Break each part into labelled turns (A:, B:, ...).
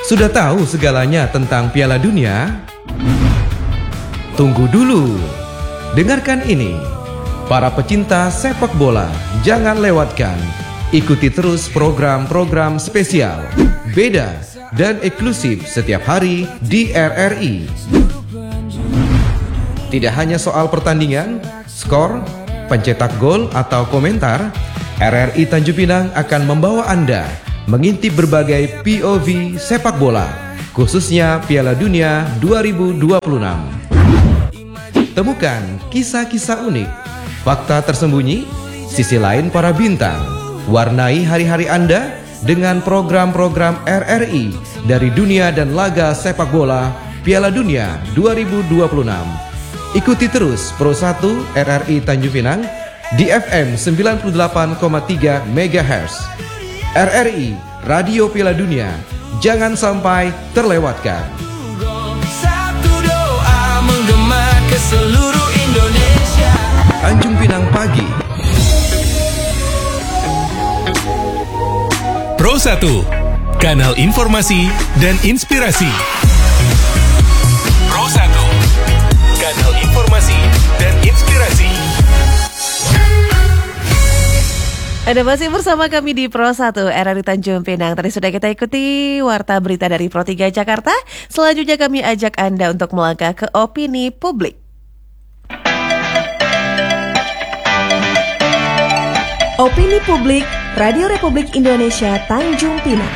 A: Sudah tahu segalanya tentang Piala Dunia? Tunggu dulu. Dengarkan ini. Para pecinta sepak bola, jangan lewatkan. Ikuti terus program-program spesial, beda dan eksklusif setiap hari di RRI. Tidak hanya soal pertandingan, skor, pencetak gol atau komentar, RRI Tanjung Pinang akan membawa Anda mengintip berbagai POV sepak bola, khususnya Piala Dunia 2026. Temukan kisah-kisah unik, fakta tersembunyi, sisi lain para bintang. Warnai hari-hari Anda dengan program-program RRI dari dunia dan laga sepak bola Piala Dunia 2026. Ikuti terus Pro 1 RRI Tanjung Pinang di FM 98,3 MHz. RRI Radio Piala Dunia, jangan sampai terlewatkan.
B: Satu doa menggema ke seluruh Indonesia.
A: Tanjung Pinang Pagi.
C: Pro 1, kanal informasi dan inspirasi. Pro 1, kanal informasi dan inspirasi.
D: Anda masih bersama kami di Pro 1 RRI Tanjung Pinang. Tadi sudah kita ikuti warta berita dari Pro 3 Jakarta. Selanjutnya kami ajak Anda untuk melangkah ke opini publik.
E: Opini publik Radio Republik Indonesia Tanjung Pinang.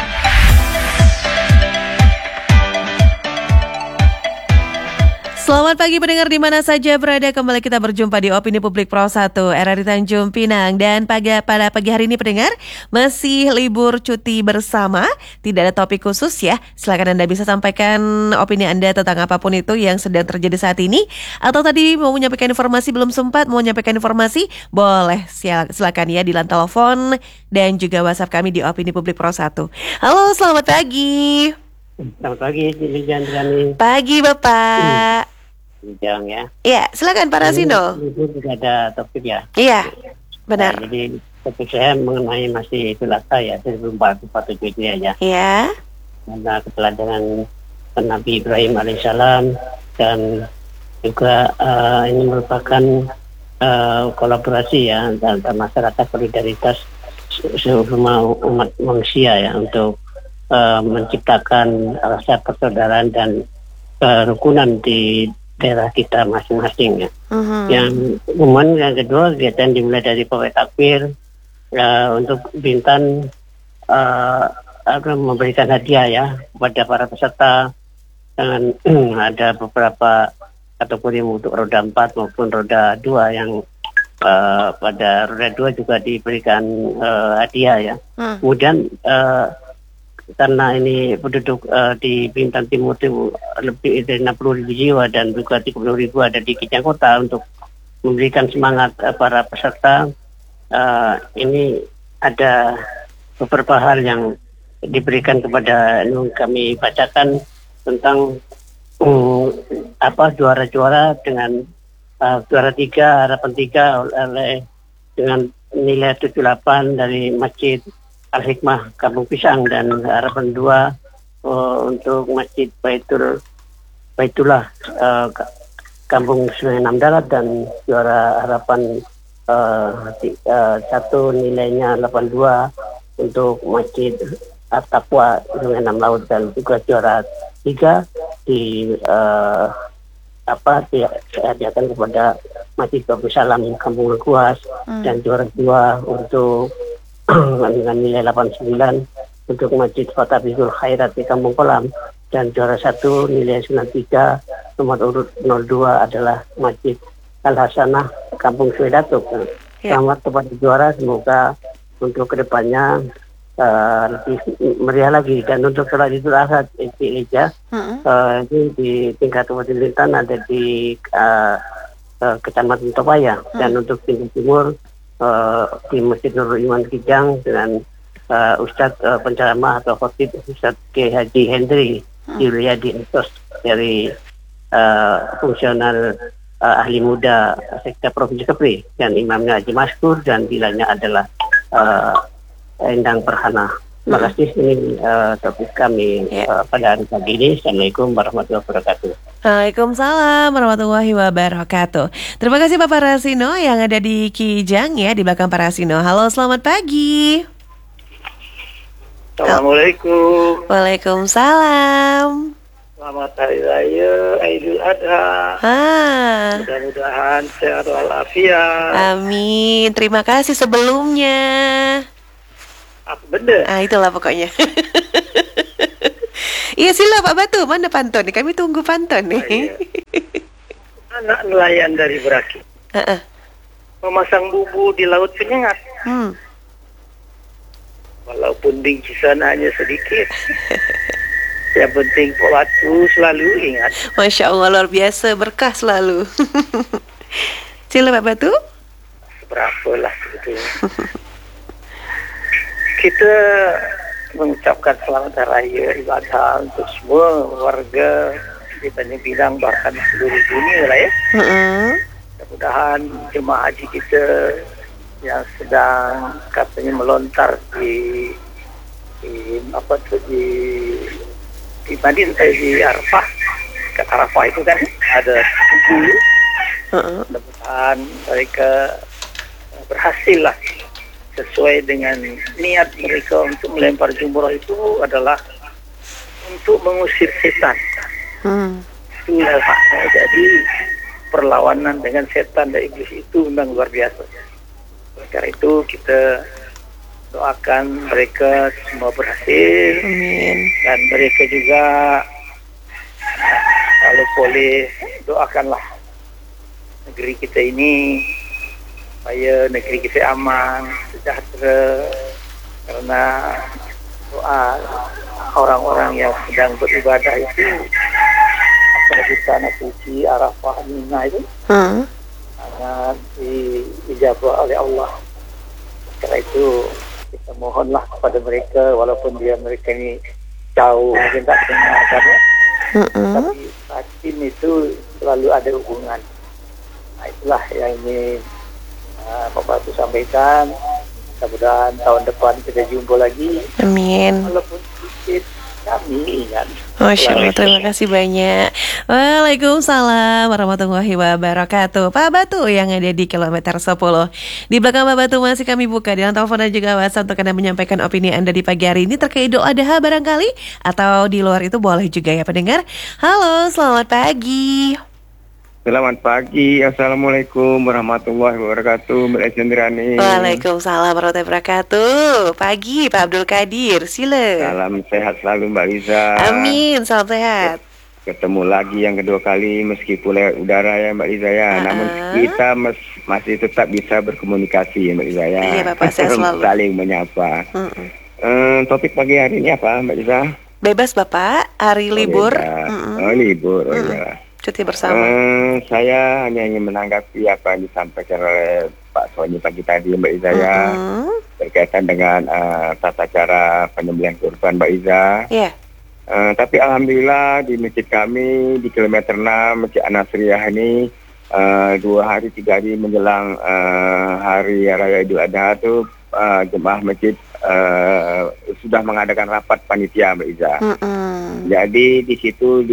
D: Selamat pagi pendengar di mana saja berada. Kembali kita berjumpa di Opini Publik Pro 1 RRI Tanjung Pinang. Dan pada pagi hari ini pendengar masih libur cuti bersama. Tidak ada topik khusus ya. Silakan Anda bisa sampaikan opini Anda tentang apapun itu yang sedang terjadi saat ini. Atau tadi mau menyampaikan informasi belum sempat mau menyampaikan informasi, boleh silakan ya di line telepon dan juga WhatsApp kami di Opini Publik Pro 1. Halo, selamat pagi.
F: Selamat pagi, Jandrani.
D: Pagi Bapak.
F: Jangan ya.
D: Iya, silakan Pak Rasindo.
F: Itu juga ada topik ya.
D: Iya, benar.
F: Nah, jadi topik saya mengenai masih Selasa ya, 1447 itu ya.
D: Iya.
F: Karena keteladanan Nabi Ibrahim alaihissalam dan juga ini merupakan kolaborasi ya antara masyarakat, solidaritas semua umat manusia ya untuk menciptakan rasa persaudaraan dan kerukunan di daerah kita masing-masing ya. Yang umum yang kedua kegiatan dimulai dari pawai takbir untuk Bintan memberikan hadiah ya kepada para peserta dengan ada beberapa kategori untuk roda 4 maupun roda 2 yang pada roda 2 juga diberikan hadiah ya. Kemudian karena ini penduduk di Bintan Timur itu lebih dari 60.000 jiwa dan juga 30.000 ada di Kijang Kota untuk memberikan semangat para peserta. Ini ada beberapa hal yang diberikan kepada kami bacakan tentang juara-juara dengan juara 3 harapan 3 oleh dengan nilai 78 dari Masjid Al-Hikmah Kampung Pisang dan harapan 2 untuk Masjid Baitullah Kampung Sungai Enam Darat dan juara harapan 1 nilainya 82 untuk Masjid At-Taqwa Sungai Enam Laut dan juga juara 3 dihadiahkan kepada Masjid Babu Salam Kampung Lekuas dan juara 2 untuk dengan nilai 89 untuk Masjid Fatabizul Khairat di Kampung Kolam dan juara 1 nilai 93 nomor urut 02 adalah Masjid Al-Hasanah Kampung Suedatuk. Selamat kepada juara, semoga untuk kedepannya lebih meriah lagi. Dan untuk sholat Idul Adha ini di tingkat Kabupaten Bintan ada di Kecamatan Topaya dan untuk tingkat timur di Masjid Nurul Iman Kijang dengan Ustadz penceramah atau khotib Ustadz K. Haji Hendri Yuliadi Entos dari fungsional ahli muda sektor Provinsi Kepri dan imamnya Haji Maskur dan bilanya adalah Endang Perhana. Terima kasih, ini topik kami pada hari pagi ini. Assalamualaikum warahmatullahi wabarakatuh.
D: Waalaikumsalam warahmatullahi wabarakatuh. Terima kasih Bapak Rasino yang ada di Kijang ya, di belakang Pak Rasino. Halo, selamat pagi.
G: Assalamualaikum.
D: Waalaikumsalam.
G: Selamat Hari Raya Idul Adha. Mudah-mudahan sehat walafiat.
D: Amin. Terima kasih sebelumnya.
G: Apa benda?
D: Itulah pokoknya. Iya sila Pak Batu, mana pantun nih? Kami tunggu pantun nih.
G: Iya. Anak nelayan dari Beraki memasang bubu di laut penyengat. Walaupun bingkisan hanya sedikit, yang penting waktu selalu ingat.
D: Masya Allah, luar biasa, berkah selalu. Sila Pak Batu.
G: Seberapa lah sebetulnya. Kita mengucapkan selamat Hari Raya Idul Adha untuk semua warga di Tanjung Pinang bahkan seluruh dunia lah ya. Mudah-mudahan jemaah haji kita yang sedang katanya melontar di Arafah, kat Arafah itu kan ada buku. Mudah-mudahan mereka berhasil lah sesuai dengan niat mereka untuk melempar jumrah itu adalah untuk mengusir setan. Itulah haknya. Jadi perlawanan dengan setan dan iblis itu memang luar biasa. Karena itu kita doakan mereka semua berhasil.
D: Amin.
G: Dan mereka juga kalau boleh doakanlah negeri kita ini supaya negeri kita aman, sejahtera, karena doa orang-orang yang sedang beribadah itu apalagi tanah suci Arafah Mina itu sangat diijabah oleh Allah. Karena itu kita mohonlah kepada mereka, walaupun mereka ini jauh mungkin tak dengar kan ya, tapi batin itu selalu ada hubungan. Nah, itulah yang ini Bapak itu sampaikan. Mudah-mudahan tahun depan kita jumpa lagi.
D: Amin.
G: Walaupun sedikit, kami ingat.
D: Masya Allah, terima kasih banyak. Waalaikumsalam warahmatullahi wabarakatuh. Pak Batu yang ada di kilometer 10. Di belakang Pak Batu masih kami buka di telepon dan juga WhatsApp untuk Anda menyampaikan opini Anda di pagi hari ini terkait Idul Adha barangkali, atau di luar itu boleh juga ya pendengar. Halo, selamat pagi.
H: Selamat pagi, Assalamualaikum warahmatullahi wabarakatuh, Mbak Chendrani.
D: Waalaikumsalam warahmatullahi wabarakatuh. Pagi, Pak Abdul Qadir, sila.
H: Salam sehat selalu Mbak Liza.
D: Amin, salam sehat.
H: Ketemu lagi yang kedua kali meskipun lewat udara ya Mbak Liza ya. Namun kita masih tetap bisa berkomunikasi ya Mbak Liza ya.
D: Iya Bapak, saya selalu
H: saling menyapa. Topik pagi hari ini apa Mbak Liza?
D: Bebas Bapak, hari libur.
H: Libur, iya.
D: Cuti bersama.
H: Saya hanya ingin menanggapi apa yang disampaikan oleh Pak Sony pagi tadi Mbak Iza ya, berkaitan dengan tata cara penyembelihan kurban Mbak Iza. Tapi alhamdulillah di masjid kami di kilometer 6 Masjid An-Nasriyah ini 2 hari 3 hari menjelang hari Raya Idul Adha itu jemaah masjid sudah mengadakan rapat panitia Mbak Iza. Jadi di situ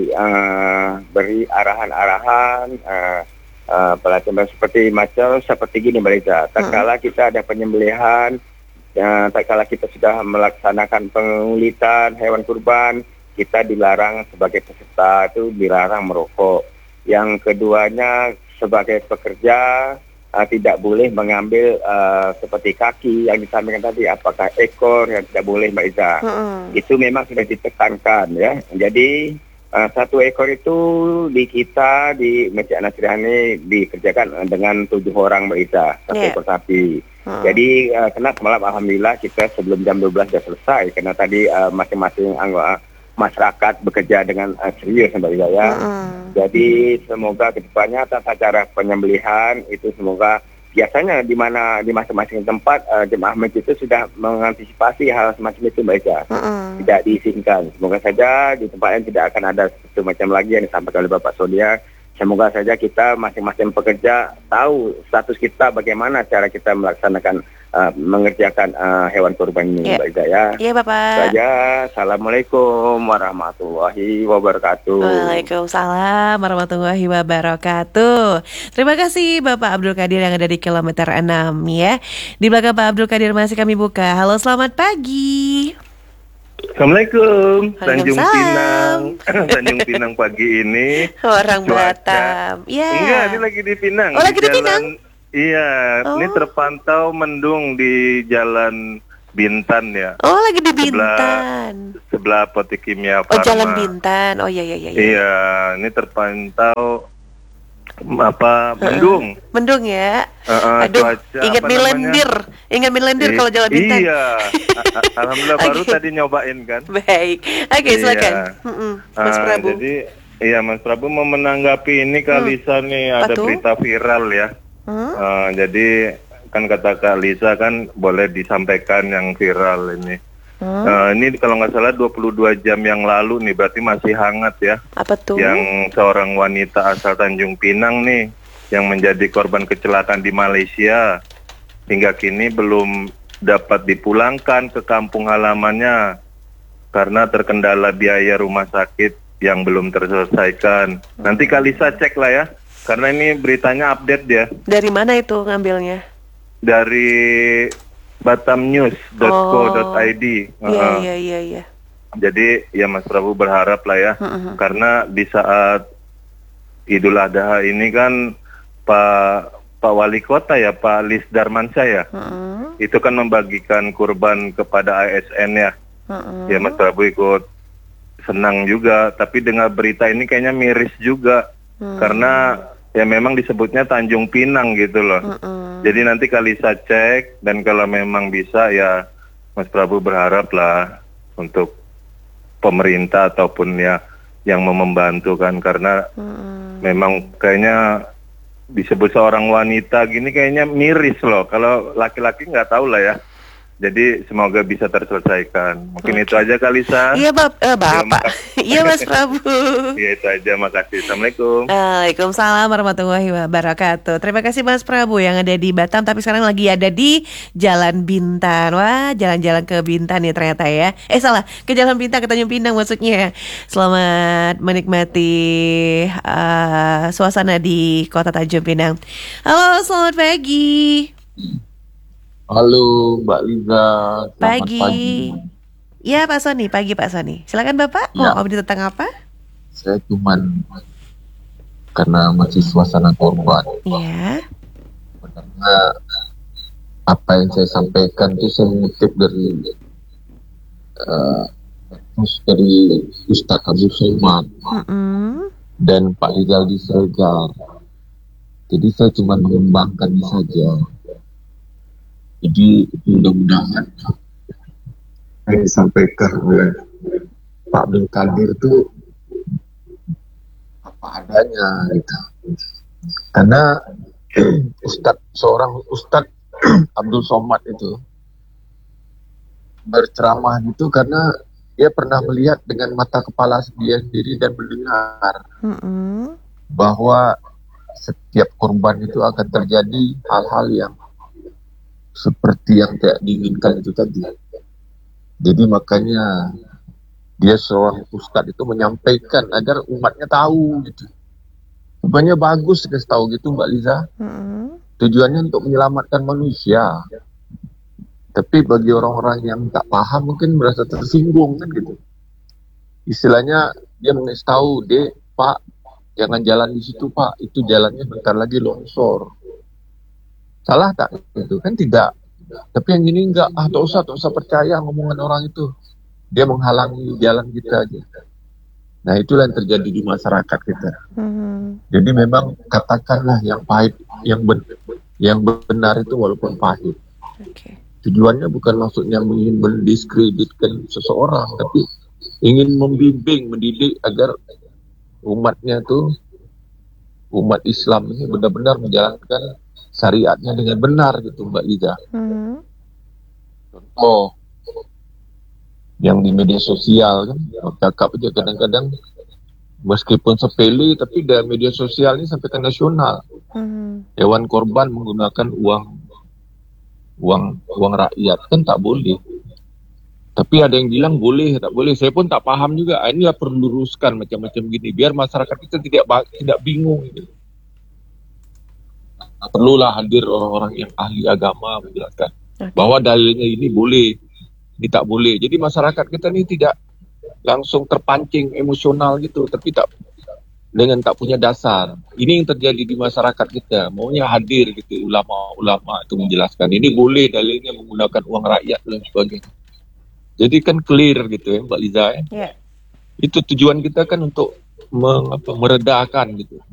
H: diberi arahan-arahan pelatihan seperti gini Mbak Iza. Tatkala kita ada penyembelihan, tatkala kita sudah melaksanakan pengulitan hewan kurban, kita dilarang sebagai peserta itu dilarang merokok. Yang keduanya sebagai pekerja tidak boleh mengambil seperti kaki yang disampaikan tadi, apakah ekor yang tidak boleh Mbak Iza. Itu memang sudah ditekankan ya. Jadi 1 ekor itu di kita di Masjid An-Nasriyah ini dikerjakan dengan 7 orang Mbak Iza, 1 ekor sapi. Jadi kenapa malam alhamdulillah kita sebelum jam 12 sudah selesai, karena tadi masing-masing anggota masyarakat bekerja dengan serius Mbak Iza ya. Jadi semoga kedepannya tata cara penyembelihan itu semoga biasanya di masing-masing tempat jemaah masjid itu sudah mengantisipasi hal semacam itu Mbak Iza. Tidak diizinkan. Semoga saja di tempat yang tidak akan ada sesuatu macam lagi yang disampaikan oleh Bapak Sodia. Semoga saja kita masing-masing pekerja tahu status kita, bagaimana cara kita melaksanakan mengerjakan hewan kurban ini, Mbak Iza ya.
D: Iya, Bapak.
H: Saja, assalamualaikum warahmatullahi wabarakatuh.
D: Waalaikumsalam warahmatullahi wabarakatuh. Terima kasih Bapak Abdul Qadir yang ada di kilometer 6 ya. Di belakang Pak Abdul Qadir masih kami buka. Halo, selamat pagi.
I: Assalamualaikum, Tanjung
D: Waalaikumsalam.
I: Pinang. Tanjung Pinang pagi ini.
D: Orang
I: cuaca-
D: Batam. Ya.
I: Enggak, ini lagi di Pinang.
D: Oh, lagi di Pinang?
I: Iya, ini
D: Oh.
I: terpantau mendung di Jalan Bintan ya.
D: Oh, lagi di Bintan.
I: Sebelah apotek kimia
D: Oh,
I: Farma.
D: Jalan Bintan. Oh, iya.
I: Iya, ini terpantau mendung.
D: Mendung ya.
I: Aduh, cuaca,
D: ingat
I: apa
D: milendir. Ingat milendir kalau Jalan Bintan.
I: Iya, alhamdulillah baru
D: Oke.
I: tadi nyobain kan.
D: Baik. Oke,
I: Iya.
D: silakan. Mas Prabu.
I: Jadi, iya Mas Prabu mau menanggapi ini Kak Lisa nih,
D: Apa
I: ada
D: tuh?
I: berita viral ya. Jadi kan kata Kak Lisa kan boleh disampaikan yang viral ini. Ini kalau nggak salah 22 jam yang lalu nih, berarti masih hangat ya.
D: Apa tuh?
I: Yang seorang wanita asal Tanjung Pinang nih, yang menjadi korban kecelakaan di Malaysia, hingga kini belum dapat dipulangkan ke kampung halamannya karena terkendala biaya rumah sakit yang belum terselesaikan. Nanti Kak Lisa cek lah ya, karena ini beritanya update ya
D: Dari mana itu ngambilnya?
I: dari batamnews.co.id.
D: Iya.
I: Jadi ya Mas Prabu berharap lah ya, karena di saat Idul Adha ini kan Pak Wali Kota ya, Pak Lis Darmansyah ya, itu kan membagikan kurban kepada ASN ya. Ya Mas Prabu ikut senang juga, tapi dengar berita ini kayaknya miris juga, karena ya memang disebutnya Tanjung Pinang gitu loh. Jadi nanti Kalisa cek, dan kalau memang bisa ya Mas Prabu berharap lah untuk pemerintah ataupun ya yang mau membantu kan, karena memang kayaknya disebut seorang wanita gini kayaknya miris loh. Kalau laki-laki nggak tahu lah ya. Jadi semoga bisa terselesaikan. Mungkin itu aja Kalisa.
D: Iya, Bapak. Iya, Mas Prabu.
I: Iya itu aja, makasih. Assalamualaikum.
D: Waalaikumsalam warahmatullahi wabarakatuh. Terima kasih Mas Prabu yang ada di Batam, tapi sekarang lagi ada di Jalan Bintan. Wah, jalan-jalan ke Bintan ya ternyata ya. Salah, ke Jalan Bintan, ke Tanjung Pinang maksudnya. Selamat menikmati suasana di Kota Tanjung Pinang. Halo, selamat pagi.
J: Halo Mbak Liza, selamat
D: Pagi. Ya Pak Soni, pagi Pak Soni. Silakan Bapak, mau update tentang apa?
J: Saya cuman karena masih suasana korban.
D: Iya.
J: Karena apa yang saya sampaikan itu saya mengutip dari Ustadz Abdul Somad dan Pak Rizaldi Sregar. Jadi saya cuma mengembangkan saja. Jadi mudah-mudahan yang disampaikan oleh Pak Abdul Qadir itu apa adanya gitu. Karena seorang Ustadz Abdul Somad itu berceramah gitu karena dia pernah melihat dengan mata kepala dia sendiri dan mendengar bahwa setiap korban itu akan terjadi hal-hal yang seperti yang tidak diinginkan itu tadi. Jadi makanya dia seorang ustadz itu menyampaikan agar umatnya tahu gitu. Sebenarnya bagus kasih tahu gitu Mbak Liza. Tujuannya untuk menyelamatkan manusia. Tapi bagi orang-orang yang tak paham mungkin merasa tersinggung kan gitu. Istilahnya dia mengasih tahu, "Dek, Pak, jangan jalan di situ Pak, itu jalannya bentar lagi longsor." Salah tak itu? Kan tidak. Tapi yang ini enggak, tak usah percaya ngomongan orang itu. Dia menghalangi jalan kita aja. Nah itulah yang terjadi di masyarakat kita. Jadi memang katakanlah yang pahit, yang benar itu walaupun pahit. Tujuannya bukan maksudnya ingin mendiskreditkan seseorang, tapi ingin membimbing, mendidik agar umatnya tuh, umat Islam ini benar-benar menjalankan syariatnya dengan benar gitu Mbak Liza. Contoh yang di media sosial kan, cakap aja kadang-kadang meskipun sepele tapi dari media sosial ini sampai ke nasional. Hewan korban menggunakan uang uang rakyat, kan tak boleh. Tapi ada yang bilang boleh, tak boleh. Saya pun tak paham juga. Inilah perlu luruskan macam-macam gini, biar masyarakat kita tidak bingung. Gitu. Perlulah hadir orang-orang yang ahli agama menjelaskan bahwa dalilnya ini boleh, ini tak boleh. Jadi masyarakat kita ini tidak langsung terpancing emosional gitu, tapi dengan tak punya dasar. Ini yang terjadi di masyarakat kita. Maunya hadir gitu, ulama-ulama itu menjelaskan ini boleh, dalilnya menggunakan uang rakyat dan sebagainya. Jadi kan clear gitu ya Mbak Liza ya. Itu tujuan kita kan untuk meredakan gitu.